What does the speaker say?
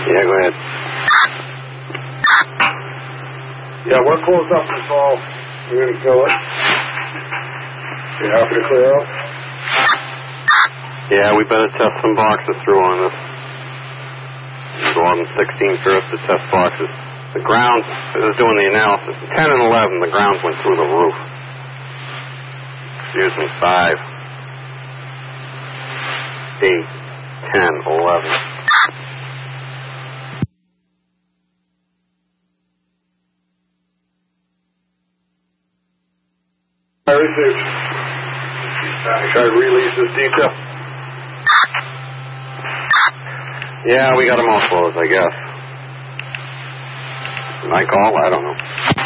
Yeah, go ahead. Yeah, we're closed up this fall. We're going to kill it. You happy to clear out? Yeah, we better test some boxes through on this. 11-16 for us to test boxes. The grounds, I was doing the analysis. 10 and 11, the grounds went through the roof. Using 5, 8, 10, 11. I received. Should I release this detail? Yeah, we got them all closed, I guess. Did I call? I don't know.